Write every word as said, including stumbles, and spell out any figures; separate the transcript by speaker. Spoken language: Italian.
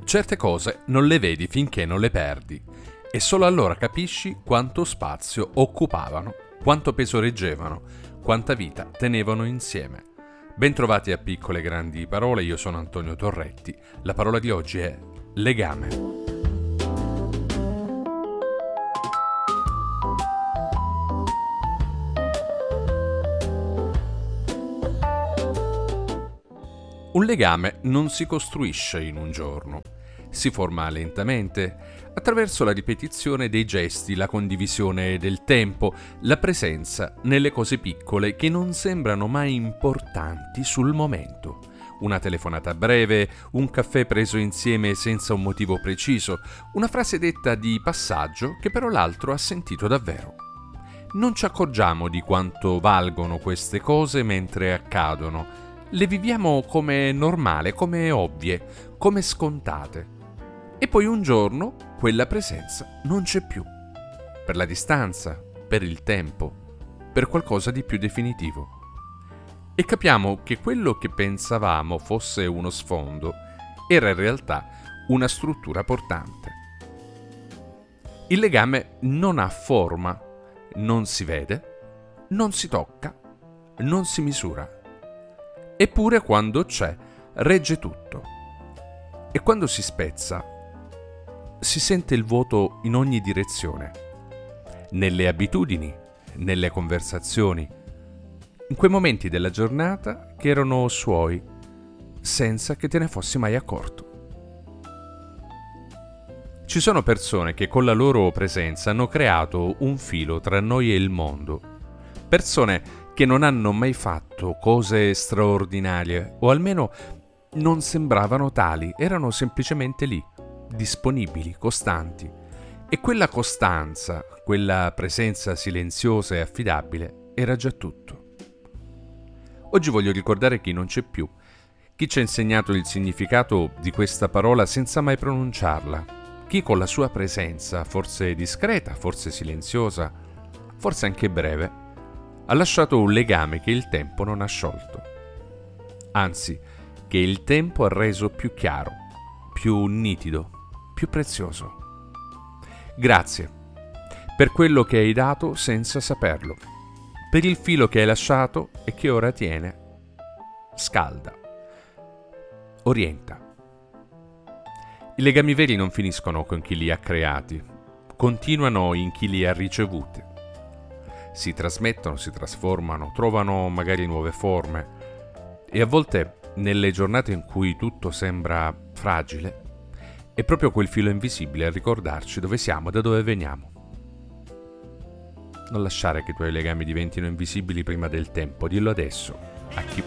Speaker 1: Certe cose non le vedi finché non le perdi e solo allora capisci quanto spazio occupavano, quanto peso reggevano, quanta vita tenevano insieme. Bentrovati a Piccole Grandi Parole, io sono Antonio Torretti. La parola di oggi è legame. Un legame non si costruisce in un giorno, si forma lentamente, attraverso la ripetizione dei gesti, la condivisione del tempo, la presenza nelle cose piccole che non sembrano mai importanti sul momento. Una telefonata breve, un caffè preso insieme senza un motivo preciso, una frase detta di passaggio che però l'altro ha sentito davvero. Non ci accorgiamo di quanto valgono queste cose mentre accadono. Le viviamo come normale, come ovvie, come scontate. E poi un giorno quella presenza non c'è più. Per la distanza, per il tempo, per qualcosa di più definitivo. E capiamo che quello che pensavamo fosse uno sfondo era in realtà una struttura portante. Il legame non ha forma, non si vede, non si tocca, non si misura. Eppure quando c'è, regge tutto. E quando si spezza, si sente il vuoto in ogni direzione. Nelle abitudini, nelle conversazioni, in quei momenti della giornata che erano suoi, senza che te ne fossi mai accorto. Ci sono persone che con la loro presenza hanno creato un filo tra noi e il mondo. Persone che non hanno mai fatto cose straordinarie, o almeno non sembravano tali, erano semplicemente lì, disponibili, costanti. E quella costanza, quella presenza silenziosa e affidabile, era già tutto. Oggi voglio ricordare chi non c'è più, chi ci ha insegnato il significato di questa parola senza mai pronunciarla, chi con la sua presenza, forse discreta, forse silenziosa, forse anche breve, ha lasciato un legame che il tempo non ha sciolto. Anzi, che il tempo ha reso più chiaro, più nitido, più prezioso. Grazie per quello che hai dato senza saperlo, per il filo che hai lasciato e che ora tiene, scalda, orienta. I legami veri non finiscono con chi li ha creati, continuano in chi li ha ricevuti. Si trasmettono, si trasformano, trovano magari nuove forme e a volte nelle giornate in cui tutto sembra fragile è proprio quel filo invisibile a ricordarci dove siamo, da dove veniamo. Non lasciare che i tuoi legami diventino invisibili prima del tempo, dillo adesso a chi